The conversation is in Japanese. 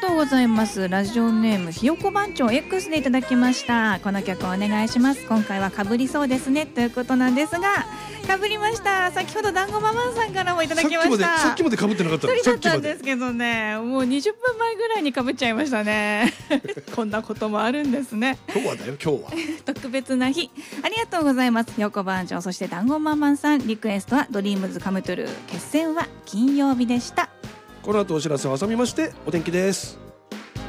とうございます。ラジオネームひよこ番長 X でいただきました。この曲お願いします。今回は被りそうですねということなんですが、被りました。先ほど団子ママンさんからもいただきました。 さっきまで被ってなかったの。 一人だったんですけどね、もう20分前ぐらいに被っちゃいましたねこんなこともあるんですね。 今日はだよ、今日は特別な日、ありがとうございます。ひよこ番長、そして団子ママンさん、リクエストはドリームズカムトゥルー、決戦は金曜日でした。 この後お知らせを挟みましてお天気です。